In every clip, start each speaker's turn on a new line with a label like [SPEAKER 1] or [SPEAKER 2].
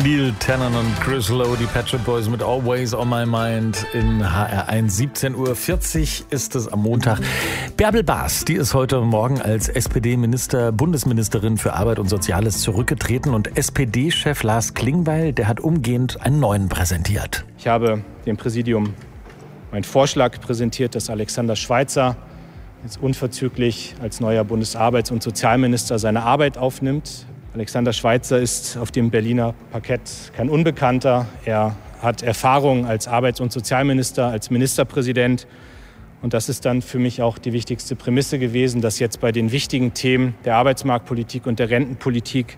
[SPEAKER 1] Neil Tennant und Chris Lowe, die Pet Shop Boys mit Always on My Mind in HR1. 17:40 Uhr ist es am Montag. Bärbel Baas, die ist heute Morgen als Bundesministerin für Arbeit und Soziales zurückgetreten, und SPD-Chef Lars Klingbeil, der hat umgehend einen neuen präsentiert.
[SPEAKER 2] Ich habe dem Präsidium meinen Vorschlag präsentiert, dass Alexander Schweitzer jetzt unverzüglich als neuer Bundesarbeits- und Sozialminister seine Arbeit aufnimmt. Alexander Schweitzer ist auf dem Berliner Parkett kein Unbekannter. Er hat Erfahrung als Arbeits- und Sozialminister, als Ministerpräsident. Und das ist dann für mich auch die wichtigste Prämisse gewesen, dass jetzt bei den wichtigen Themen der Arbeitsmarktpolitik und der Rentenpolitik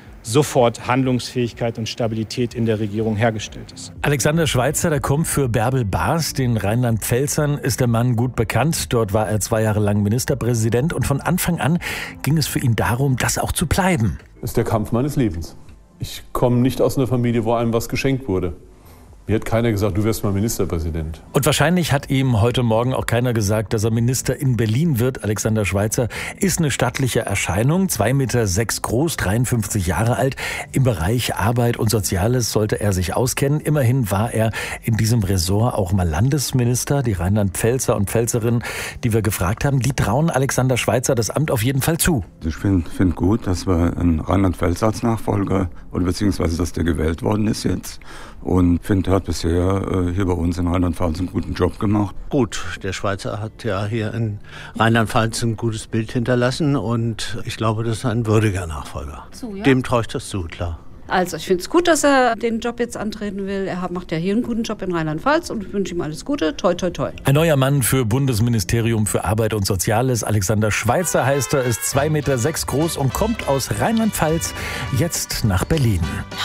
[SPEAKER 2] sofort Handlungsfähigkeit und Stabilität in der Regierung hergestellt ist.
[SPEAKER 1] Alexander Schweitzer, der kommt für Bärbel Baas. Den Rheinland-Pfälzern ist der Mann gut bekannt. Dort war er 2 Jahre lang Ministerpräsident, und von Anfang an ging es für ihn darum, das auch zu bleiben.
[SPEAKER 3] Das ist der Kampf meines Lebens. Ich komme nicht aus einer Familie, wo einem was geschenkt wurde. Mir hat keiner gesagt, du wirst mal Ministerpräsident.
[SPEAKER 1] Und wahrscheinlich hat ihm heute Morgen auch keiner gesagt, dass er Minister in Berlin wird. Alexander Schweitzer ist eine stattliche Erscheinung, 2,6 Meter groß, 53 Jahre alt. Im Bereich Arbeit und Soziales sollte er sich auskennen. Immerhin war er in diesem Ressort auch mal Landesminister. Die Rheinland-Pfälzer und Pfälzerinnen, die wir gefragt haben, die trauen Alexander Schweitzer das Amt auf jeden Fall zu.
[SPEAKER 4] Ich finde gut, dass wir einen Rheinland-Pfälzer als Nachfolger, oder beziehungsweise dass der gewählt worden ist jetzt. Und finde, er hat bisher hier bei uns in Rheinland-Pfalz einen guten Job gemacht.
[SPEAKER 5] Gut, der Schweizer hat ja hier in Rheinland-Pfalz ein gutes Bild hinterlassen, und ich glaube, das ist ein würdiger Nachfolger.
[SPEAKER 6] So, ja.
[SPEAKER 5] Dem traue ich das zu, klar.
[SPEAKER 6] Also ich finde es gut, dass er den Job jetzt antreten will. Er macht ja hier einen guten Job in Rheinland-Pfalz, und ich wünsche ihm alles Gute. Toi, toi, toi.
[SPEAKER 1] Ein neuer Mann für Bundesministerium für Arbeit und Soziales. Alexander Schweitzer heißt er, ist 2,6 Meter groß und kommt aus Rheinland-Pfalz, jetzt nach Berlin.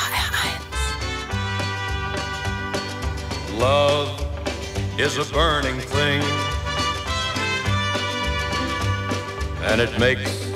[SPEAKER 6] HR1.
[SPEAKER 7] Love is a burning thing, and it makes